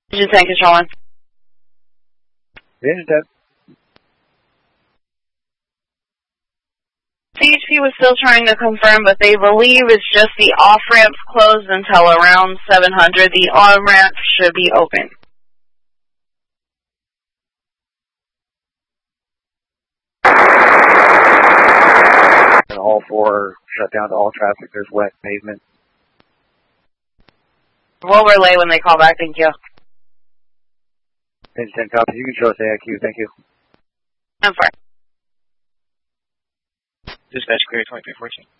Engine 10 controlling. Engine 10. CHP was still trying to confirm, but they believe it's just the off-ramps closed until around 700. The on-ramp should be open. And all 4 shut down to all traffic. There's wet pavement. We'll relay when they call back. Thank you. Engine 10 copy. You can show us AIQ. Thank you. I'm fine. Dispatch clear 2314.